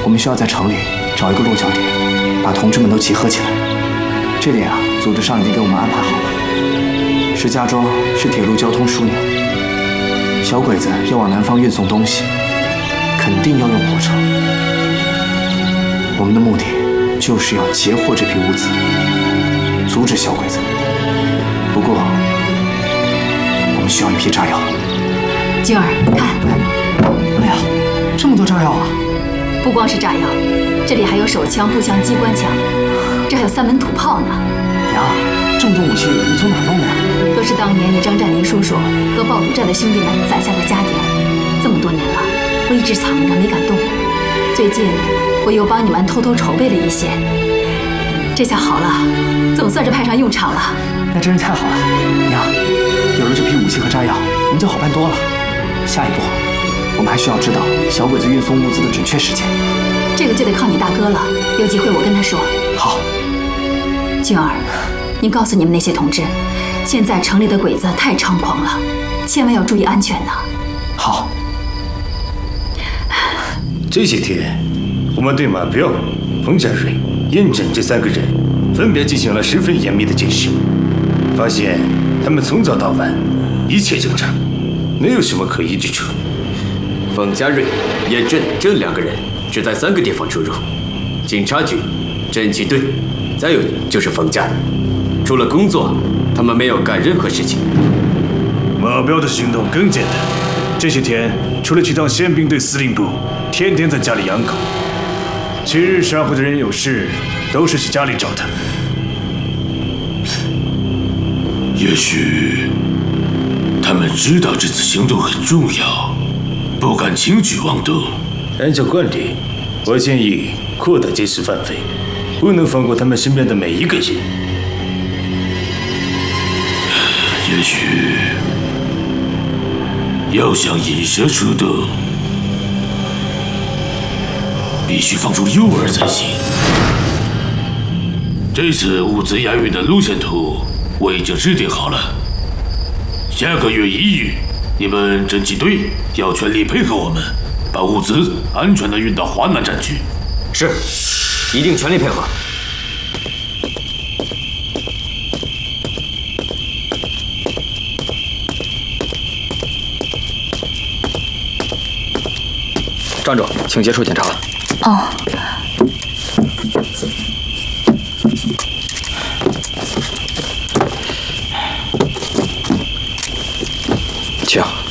我们需要在城里找一个落脚点，把同志们都集合起来。这点啊，组织上已经给我们安排好了。石家庄是铁路交通枢纽，小鬼子要往南方运送东西，肯定要用火车。我们的目的就是要截获这批物资，阻止小鬼子。不过，我们需要一批炸药。 静儿，看， 哎呀，这么多炸药啊！ 不光是炸药，这里还有手枪、步枪、机关枪，这还有3门土炮呢。 娘，这么多武器你从哪弄的呀？ 都是当年你张占林叔叔和暴毒寨的兄弟们攒下的家底儿。这么多年了，我一直藏着没敢动。最近我又帮你们偷偷筹备了一些，这下好了，总算是派上用场了。 那真是太好了，娘，有了这批武器和炸药，我们就好办多了。下一步，我们还需要知道小鬼子运送物资的准确时间。 这个就得靠你大哥了，有机会我跟他说。 好。 俊儿，你告诉你们那些同志，现在城里的鬼子太猖狂了，千万要注意安全呐。 好。 这些天，我们对马彪、冯家瑞、燕震这3个人分别进行了十分严密的监视，发现他们从早到晚一切正常，没有什么可疑之处。 冯家瑞、燕震这2个人只在3个地方出入：警察局、侦缉队，再有就是冯家。除了工作，他们没有干任何事情。 马彪的行动更简单，这些天除了去趟宪兵队司令部，天天在家里养狗。其日上会的人有事，都是去家里找他。 也许他们知道这次行动很重要，不敢轻举妄动。 按照惯例，我建议扩大监视范围，不能放过他们身边的每一个人。 也许要想引蛇出洞，必须放出诱饵才行。这次物资押运的路线图我已经制定好了。下个月1日，你们侦缉队要全力配合我们，把物资安全地运到华南战区。 是，一定全力配合。 站住，请接受检查。 哦。 请。